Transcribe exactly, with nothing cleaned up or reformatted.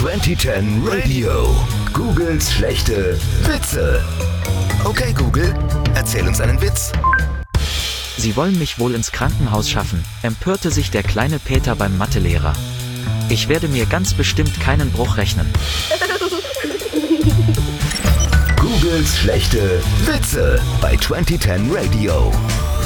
zwanzig zehn Radio. Googles schlechte Witze. Okay, Google, erzähl uns einen Witz. Sie wollen mich wohl ins Krankenhaus schaffen, empörte sich der kleine Peter beim Mathelehrer. Ich werde mir ganz bestimmt keinen Bruch rechnen. Googles schlechte Witze bei zwanzig zehn Radio.